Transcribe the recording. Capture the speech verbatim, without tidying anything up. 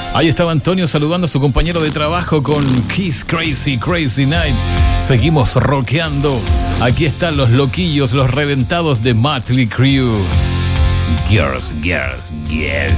Ahí estaba Antonio saludando a su compañero de trabajo con Kiss Crazy Crazy Night. Seguimos rockeando. Aquí están los loquillos, los reventados de Mötley Crüe. Girls, girls, yes.